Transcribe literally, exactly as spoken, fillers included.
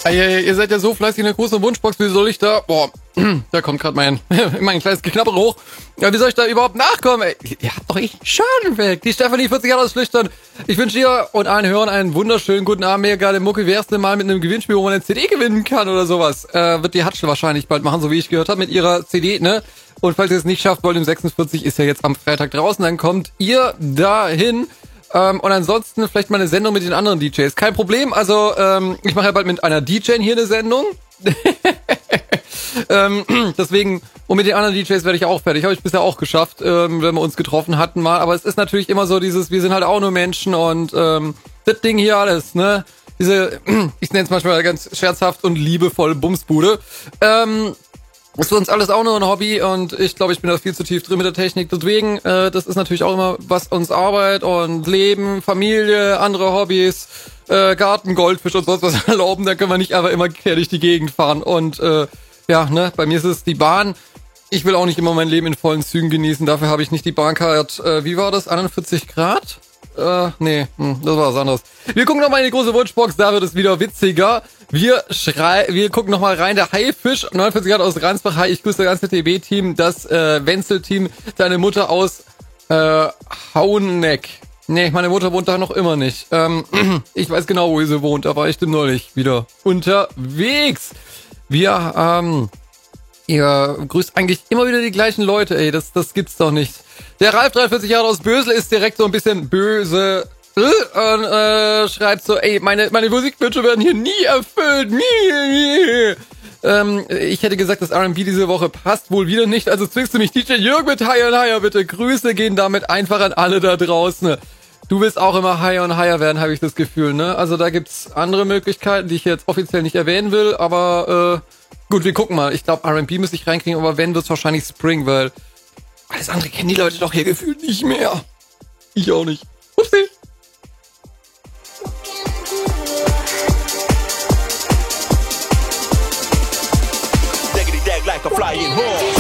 Ihr, ihr seid ja so fleißig in der großen Wunschbox, wie soll ich da... Boah, da kommt gerade mein, mein kleines Geknapper hoch. Ja, wie soll ich da überhaupt nachkommen? Ey, ihr habt doch echt Schaden weg. Die Stefanie vierzig Jahre aus Flüchtern. Ich wünsche dir und allen Hörern einen wunderschönen guten Abend. Mega geile Mucke. Wie wär's denn mal mit einem Gewinnspiel, wo man eine C D gewinnen kann oder sowas? Äh, wird die Hatschel wahrscheinlich bald machen, so wie ich gehört habe, mit ihrer C D, ne? Und falls ihr es nicht schafft, Volume sechsundvierzig ist ja jetzt am Freitag draußen, dann kommt ihr dahin. Ähm, und ansonsten vielleicht mal eine Sendung mit den anderen D Js. Kein Problem, also ähm, ich mache ja bald mit einer D J hier eine Sendung. ähm, deswegen, und mit den anderen D Js werde ich auch fertig. Habe ich bisher auch geschafft, ähm, wenn wir uns getroffen hatten mal. Aber es ist natürlich immer so dieses, wir sind halt auch nur Menschen und ähm, das Ding hier alles, ne? Diese, ich nenne es manchmal ganz scherzhaft und liebevoll Bumsbude. Ähm, ist für uns alles auch nur ein Hobby und ich glaube, ich bin da viel zu tief drin mit der Technik. Deswegen, äh, das ist natürlich auch immer, was uns Arbeit und Leben, Familie, andere Hobbys, äh, Garten, Goldfisch und sonst was erlauben. Da können wir nicht einfach immer quer durch die Gegend fahren. Und äh, ja, ne, bei mir ist es die Bahn. Ich will auch nicht immer mein Leben in vollen Zügen genießen. Dafür habe ich nicht die Bahncard. Äh, wie war das? einundvierzig Grad? Äh, nee, hm, das war was anderes. Wir gucken nochmal in die große Wunschbox, da wird es wieder witziger. Wir schrei wir gucken nochmal rein, der Haifisch, neunundvierzig Grad aus Ransbach. Hi, ich grüße das ganze T B-Team, das äh, Wenzel-Team, deine Mutter aus äh, Hauneck. Nee, meine Mutter wohnt da noch immer nicht. Ähm, ich weiß genau, wo sie wohnt, da war ich dem neulich wieder unterwegs. Wir, ähm, ihr grüßt eigentlich immer wieder die gleichen Leute, ey, das, das gibt's doch nicht. Der Ralf, dreiundvierzig Jahre aus Bösel, ist direkt so ein bisschen böse und äh, schreibt so, ey, meine meine Musikwünsche werden hier nie erfüllt. Nie, nie. Ähm, ich hätte gesagt, das R and B diese Woche passt wohl wieder nicht, also zwingst du mich D J Jürg mit Higher und Higher, bitte. Grüße gehen damit einfach an alle da draußen. Du willst auch immer Higher und Higher werden, habe ich das Gefühl, ne? Also da gibt's andere Möglichkeiten, die ich jetzt offiziell nicht erwähnen will, aber äh, gut, wir gucken mal. Ich glaube, R and B müsste ich reinkriegen, aber wenn, wird's wahrscheinlich Spring, weil alles andere kennen die Leute doch hier gefühlt nicht mehr. Ich auch nicht. Upsi. Like a flying horse.